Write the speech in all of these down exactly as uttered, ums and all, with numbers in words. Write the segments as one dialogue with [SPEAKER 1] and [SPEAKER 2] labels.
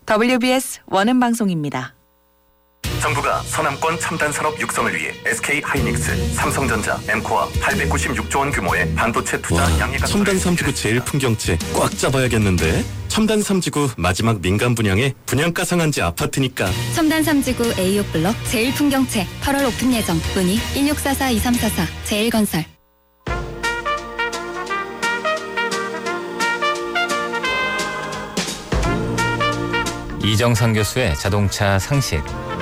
[SPEAKER 1] 더블유비에스 원음 방송입니다.
[SPEAKER 2] 정부가 서남권 첨단 산업 육성을 위해 에스케이하이닉스, 삼성전자, 엠코와 팔백구십육조 원 규모의 반도체 투자 양해가
[SPEAKER 3] 첨단 삼지구 제일 풍경채 꽉 잡아야겠는데. 첨단 삼지구 마지막 민간 분양에 분양가 상한제 아파트니까.
[SPEAKER 4] 첨단 삼지구 에이오 블록 제일 풍경채 팔월 오픈 예정. 문의 일육사사 이삼사사 제일건설.
[SPEAKER 5] 이정상 교수의 자동차 상식.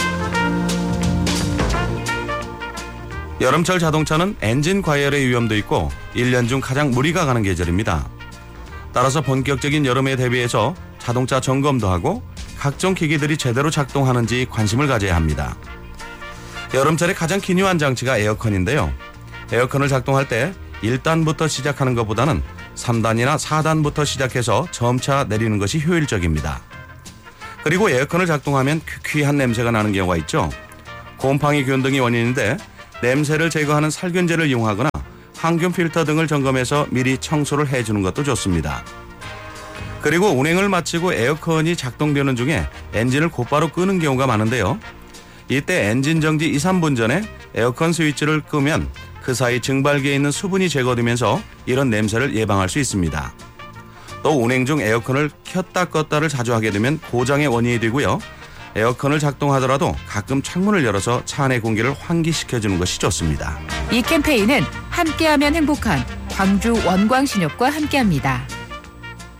[SPEAKER 6] 여름철 자동차는 엔진 과열의 위험도 있고 일 년 중 가장 무리가 가는 계절입니다. 따라서 본격적인 여름에 대비해서 자동차 점검도 하고 각종 기기들이 제대로 작동하는지 관심을 가져야 합니다. 여름철에 가장 기묘한 장치가 에어컨인데요. 에어컨을 작동할 때 일 단부터 시작하는 것보다는 삼 단이나 사 단부터 시작해서 점차 내리는 것이 효율적입니다. 그리고 에어컨을 작동하면 퀴퀴한 냄새가 나는 경우가 있죠. 곰팡이 균 등이 원인인데 냄새를 제거하는 살균제를 이용하거나 항균 필터 등을 점검해서 미리 청소를 해주는 것도 좋습니다. 그리고 운행을 마치고 에어컨이 작동되는 중에 엔진을 곧바로 끄는 경우가 많은데요. 이때 엔진 정지 이, 삼 분 전에 에어컨 스위치를 끄면 그 사이 증발기에 있는 수분이 제거되면서 이런 냄새를 예방할 수 있습니다. 또 운행 중 에어컨을 켰다 껐다를 자주 하게 되면 고장의 원인이 되고요. 에어컨을 작동하더라도 가끔 창문을 열어서 차 안의 공기를 환기시켜주는 것이 좋습니다.
[SPEAKER 1] 이 캠페인은 함께하면 행복한 광주 원광신협과 함께합니다.